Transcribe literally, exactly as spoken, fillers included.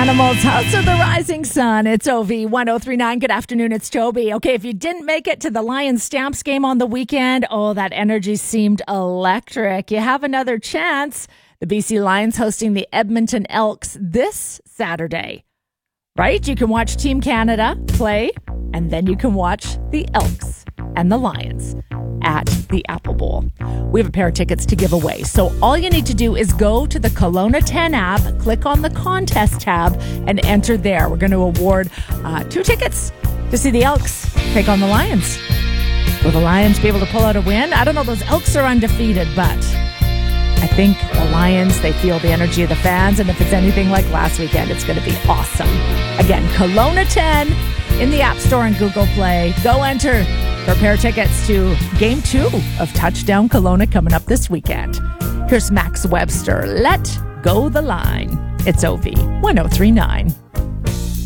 Animals, House of the Rising Sun. It's O V one oh three point nine. Good afternoon, it's Toby. Okay, if you didn't make it to the Lions Stamps game on the weekend, oh, that energy seemed electric. You have another chance. The B C Lions hosting the Edmonton Elks this Saturday. Right? You can watch Team Canada play, and then you can watch the Elks and the Lions at the Apple Bowl. We have a pair of tickets to give away. So all you need to do is go to the Kelowna ten app, click on the contest tab, and enter there. We're going to award uh, two tickets to see the Elks take on the Lions. Will the Lions be able to pull out a win? I don't know. Those Elks are undefeated, but I think the Lions, they feel the energy of the fans. And if it's anything like last weekend, it's going to be awesome. Again, Kelowna ten in the App Store and Google Play. Go enter for a pair of tickets to Game two of Touchdown Kelowna coming up this weekend. Here's Max Webster. Let go the line. It's O V one oh three point nine.